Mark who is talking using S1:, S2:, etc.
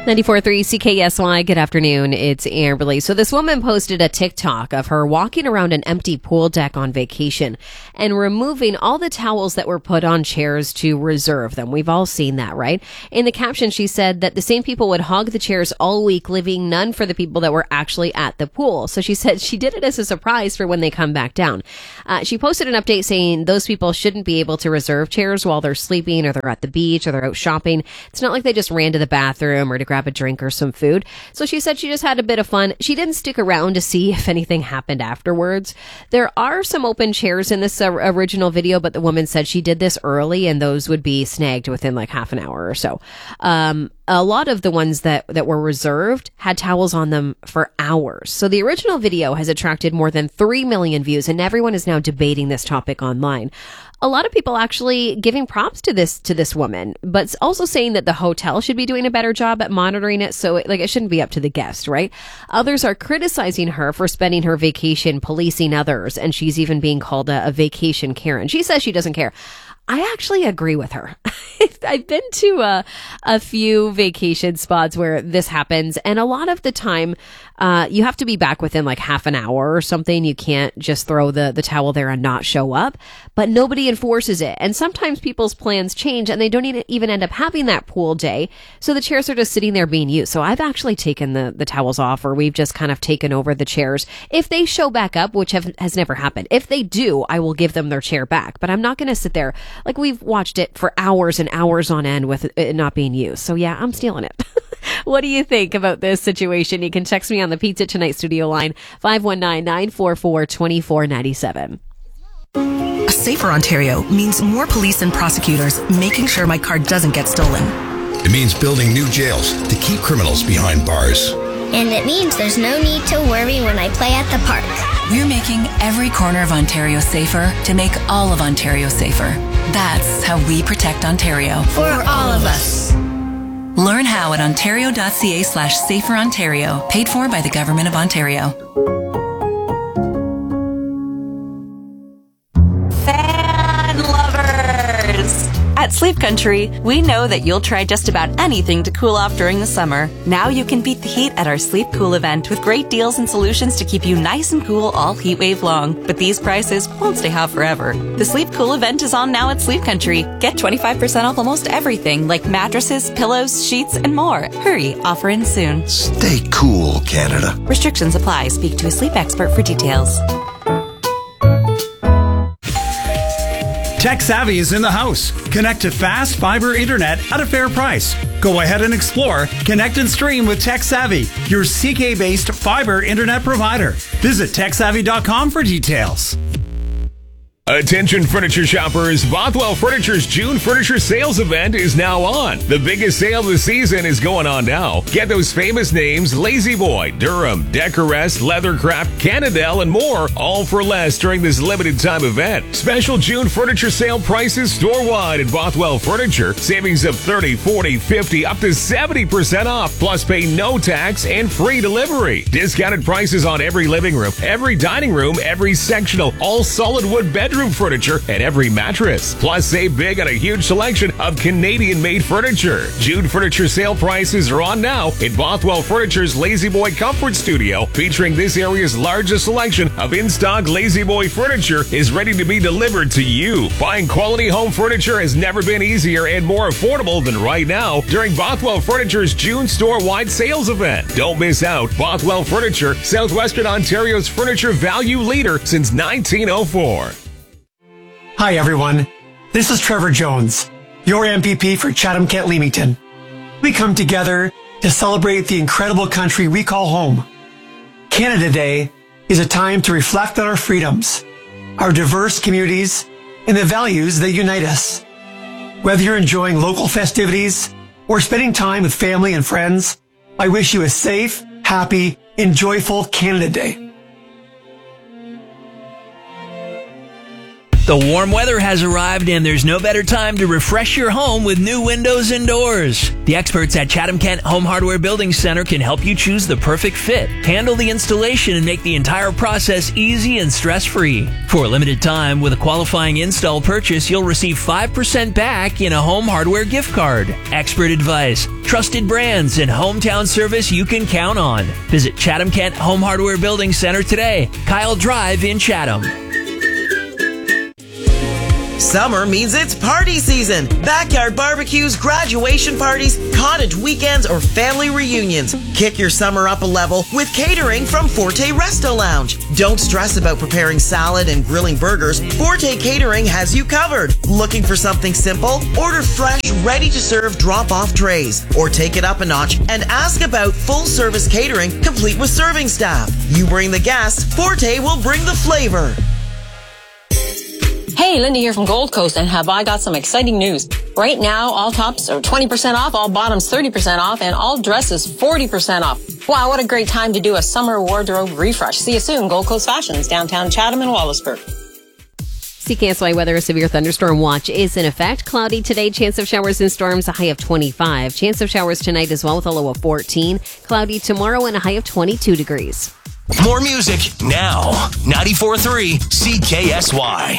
S1: 94.3 CKSY, good afternoon. It's Amberly. So this woman posted a TikTok of her walking around an empty pool deck on vacation and removing all the towels that were put on chairs to reserve them. We've all seen that, right? In the caption, she said that the same people would hog the chairs all week, leaving none for the people that were actually at the pool. So she said she did it as a surprise for when they come back down. She posted an update saying those people shouldn't be able to reserve chairs while they're sleeping or they're at the beach or they're out shopping. It's not like they just ran to the bathroom or to grab a drink or some food. So she said she just had a bit of fun. She didn't stick around to see if anything happened afterwards. There are some open chairs in this original video, but the woman said she did this early and those would be snagged within like half an hour or so. A lot of the ones that were reserved had towels on them for hours. So the original video has attracted more than 3 million views, and everyone is now debating this topic online. A lot of people actually giving props to this woman, but also saying that the hotel should be doing a better job at monitoring it. So it shouldn't be up to the guest, right? Others are criticizing her for spending her vacation policing others, and she's even being called a vacation Karen. She says she doesn't care. I actually agree with her. I've been to a few vacation spots where this happens, and a lot of the time, you have to be back within like half an hour or something. You can't just throw the towel there and not show up, but nobody enforces it. And sometimes people's plans change and they don't even end up having that pool day. So the chairs are just sitting there being used. So I've actually taken the towels off, or we've just kind of taken over the chairs. If they show back up, which has never happened, if they do, I will give them their chair back, but I'm not going to sit there. Like, we've watched it for hours and hours on end with it not being used. So yeah, I'm stealing it. What do you think about this situation? You can text me on the Pizza Tonight studio line, 519-944-2497.
S2: A safer Ontario means more police and prosecutors making sure my car doesn't get stolen.
S3: It means building new jails to keep criminals behind bars.
S4: And it means there's no need to worry when I play at the park.
S2: We're making every corner of Ontario safer to make all of Ontario safer. That's how we protect Ontario.
S4: For all of us.
S2: Learn how at ontario.ca/saferontario. Paid for by the Government of Ontario.
S5: Fan lovers! At Sleep Country, we know that you'll try just about anything to cool off during the summer. Now you can beat the heat at our Sleep Cool event with great deals and solutions to keep you nice and cool all heat wave long. But these prices won't stay hot forever. The Sleep Cool event is on now at Sleep Country. Get 25% off almost everything like mattresses, pillows, sheets, and more. Hurry, offer ends soon.
S3: Stay cool, Canada.
S5: Restrictions apply. Speak to a sleep expert for details.
S6: Tech Savvy is in the house. Connect to fast fiber internet at a fair price. Go ahead and explore, connect and stream with Tech Savvy, your CK-based fiber internet provider. Visit TechSavvy.com for details.
S7: Attention furniture shoppers, Bothwell Furniture's June Furniture Sales event is now on. The biggest sale of the season is going on now. Get those famous names, Lazy Boy, Durham, Decorest, Leathercraft, Cannondale, and more, all for less during this limited time event. Special June Furniture Sale prices store-wide at Bothwell Furniture. Savings of 30, 40, 50, up to 70% off, plus pay no tax and free delivery. Discounted prices on every living room, every dining room, every sectional, all solid wood bedroom furniture, and every mattress. Plus, save big on a huge selection of Canadian-made furniture. June Furniture Sale prices are on now in Bothwell Furniture's Lazy Boy Comfort Studio, featuring this area's largest selection of in-stock Lazy Boy furniture is ready to be delivered to you. Buying quality home furniture has never been easier and more affordable than right now during Bothwell Furniture's June store-wide sales event. Don't miss out. Bothwell Furniture, Southwestern Ontario's furniture value leader since 1904.
S8: Hi, everyone. This is Trevor Jones, your MPP for Chatham-Kent-Leamington. We come together to celebrate the incredible country we call home. Canada Day is a time to reflect on our freedoms, our diverse communities, and the values that unite us. Whether you're enjoying local festivities or spending time with family and friends, I wish you a safe, happy, and joyful Canada Day.
S9: The warm weather has arrived and there's no better time to refresh your home with new windows and doors. The experts at Chatham Kent Home Hardware Building Center can help you choose the perfect fit, handle the installation, and make the entire process easy and stress-free. For a limited time, with a qualifying install purchase, you'll receive 5% back in a home hardware gift card. Expert advice, trusted brands, and hometown service you can count on. Visit Chatham Kent Home Hardware Building Center today, Kyle Drive in Chatham.
S10: Summer means it's party season. Backyard barbecues, graduation parties, cottage weekends, or family reunions. Kick your summer up a level with catering from Forte Resto Lounge. Don't stress about preparing salad and grilling burgers. Forte Catering has you covered. Looking for something simple? Order fresh, ready-to-serve drop-off trays. Or take it up a notch and ask about full-service catering complete with serving staff. You bring the guests, Forte will bring the flavor.
S11: Hey, Linda here from Gold Coast, and have I got some exciting news. Right now, all tops are 20% off, all bottoms 30% off, and all dresses 40% off. Wow, what a great time to do a summer wardrobe refresh. See you soon, Gold Coast Fashions, downtown Chatham and Wallaceburg.
S1: CKSY weather, a severe thunderstorm watch is in effect. Cloudy today, chance of showers and storms, a high of 25. Chance of showers tonight as well with a low of 14. Cloudy tomorrow and a high of 22 degrees.
S12: More music now. 94.3 CKSY.